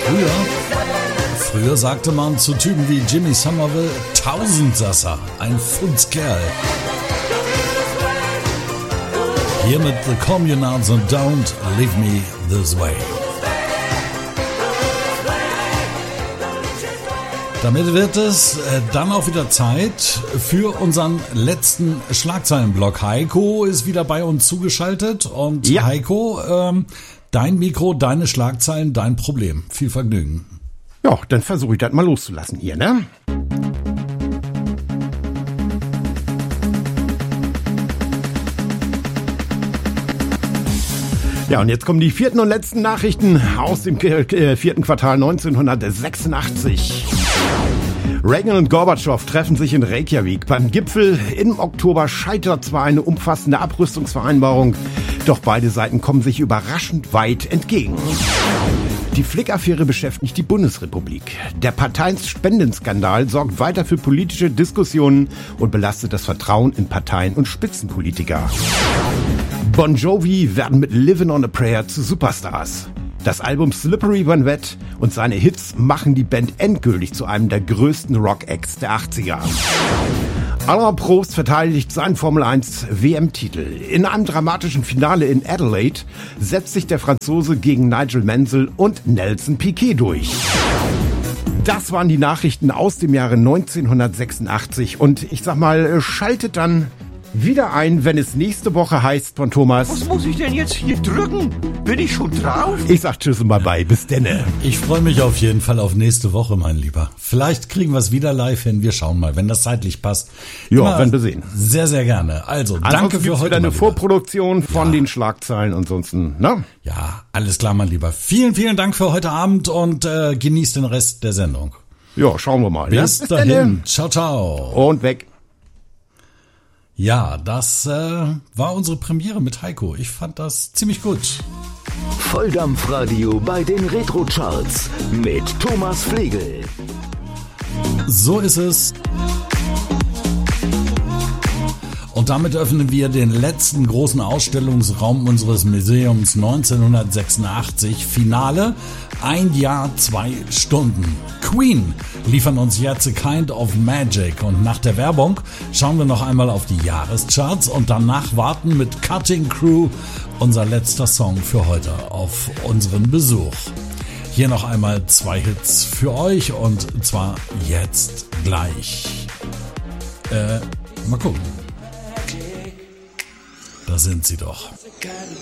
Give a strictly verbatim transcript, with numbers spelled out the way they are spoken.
Früher, früher sagte man zu Typen wie Jimmy Somerville Tausendsasser, ein Funskerl. Hier mit The Communards und Don't Leave Me This Way. Damit wird es äh, dann auch wieder Zeit für unseren letzten Schlagzeilenblock. Heiko ist wieder bei uns zugeschaltet und ja. Heiko, ähm, dein Mikro, deine Schlagzeilen, dein Problem. Viel Vergnügen. Ja, dann versuche ich das mal loszulassen hier, ne? Ja, und jetzt kommen die vierten und letzten Nachrichten aus dem äh, vierten Quartal neunzehnhundertsechsundachtzig. Reagan und Gorbatschow treffen sich in Reykjavik. Beim Gipfel im Oktober scheitert zwar eine umfassende Abrüstungsvereinbarung, doch beide Seiten kommen sich überraschend weit entgegen. Die Flick-Affäre beschäftigt die Bundesrepublik. Der Parteienspendeskandal sorgt weiter für politische Diskussionen und belastet das Vertrauen in Parteien und Spitzenpolitiker. Bon Jovi werden mit Livin' on a Prayer zu Superstars. Das Album Slippery When Wet und seine Hits machen die Band endgültig zu einem der größten Rock-Acts der achtziger. Alain Prost verteidigt seinen Formel eins W M-Titel. In einem dramatischen Finale in Adelaide setzt sich der Franzose gegen Nigel Mansell und Nelson Piquet durch. Das waren die Nachrichten aus dem Jahre neunzehnhundertsechsundachtzig und ich sag mal, schaltet dann wieder ein, wenn es nächste Woche heißt von Thomas. Was muss ich denn jetzt hier drücken? Bin ich schon drauf? Ich sag tschüss und bye bye. Bis denne. Ich freue mich auf jeden Fall auf nächste Woche, mein Lieber. Vielleicht kriegen wir es wieder live hin. Wir schauen mal, wenn das zeitlich passt. Ja, wenn wir sehen. Sehr, sehr gerne. Also, ansonsten danke für heute. Wieder eine Vorproduktion von ja. den Schlagzeilen und sonst, ne? Ja, alles klar, mein Lieber. Vielen, vielen Dank für heute Abend und äh, genießt den Rest der Sendung. Ja, schauen wir mal. Bis ja? dahin. Denne. Ciao, ciao. Und weg. Ja, das äh, war unsere Premiere mit Heiko. Ich fand das ziemlich gut. Volldampfradio bei den Retro-Charts mit Thomas Flegel. So ist es. Und damit öffnen wir den letzten großen Ausstellungsraum unseres Museums neunzehnhundertsechsundachtzig. Finale, ein Jahr, zwei Stunden. Queen liefern uns jetzt A Kind of Magic. Und nach der Werbung schauen wir noch einmal auf die Jahrescharts und danach warten mit Cutting Crew unser letzter Song für heute auf unseren Besuch. Hier noch einmal zwei Hits für euch und zwar jetzt gleich. Äh, mal gucken. Da sind sie doch.